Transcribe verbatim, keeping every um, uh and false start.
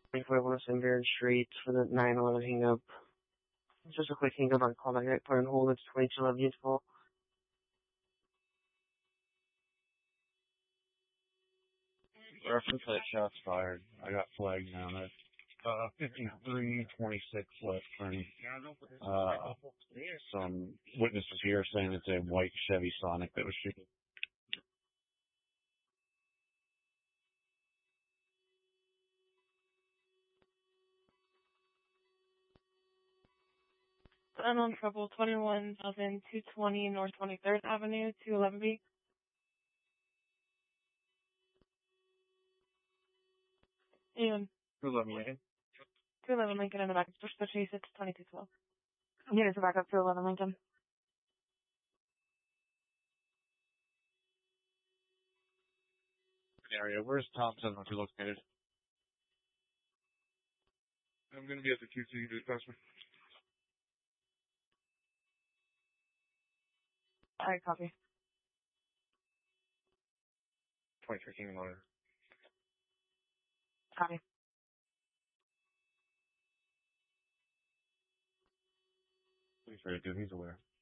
twenty-four West Embarrass Street for the nine eleven hang up. Just a quick hang up on call back. Put on hold. It's twenty-two eleven beautiful. Reference that shots fired. I got flagged now. That's uh, fifty-three twenty-six left turn. Uh, some witnesses here saying it's a white Chevy Sonic that was shooting. Unknown trouble, twenty-one thousand two hundred twenty North twenty-third Avenue, two eleven B. Ian. two eleven, yeah. two eleven Lincoln in the back. Push the chase, it's twenty-two twelve. Units are back up to eleven Lincoln. Area. Where's Thompson if you're located? I'm going to be at the Q C customer. Alright, copy. twenty-three King Lawyer. Copy. Please, very good. He's aware.